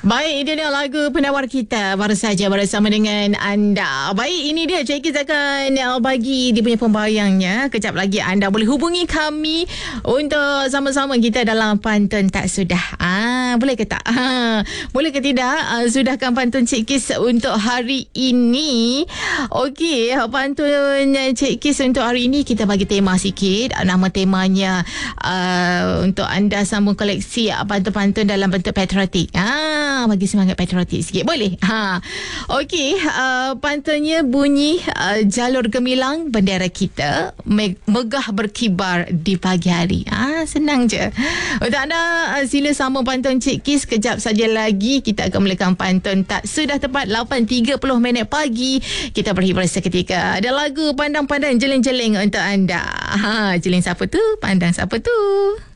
Baik, ini dia lagu penawar kita baru saja bersama dengan anda. Baik, ini dia Cik Kiz akan bagi dia punya pembayangnya. Kejap lagi anda boleh hubungi kami untuk sama-sama kita dalam pantun tak sudah. Boleh ke tak? Boleh ke tidak? Sudahkan pantun Cik Kiz untuk hari ini? Okey, pantun Cik Kiz untuk hari ini kita bagi tema sikit. Nama temanya untuk anda sambung koleksi pantun-pantun dalam bentuk patriotik. Bagi semangat patriotik sikit. Boleh? Okey, pantunnya bunyi jalur gemilang bendera kita megah berkibar di pagi hari. Senang je. Untuk anda sila sambung pantun Cik Kiz. Kejap saja lagi kita akan mulakan pantun tak sudah tepat 8.30 minit pagi. Kita berhibur seketika. Ada lagu pandang-pandang jeling-jeling untuk anda. Jeling siapa tu? Pandang siapa tu?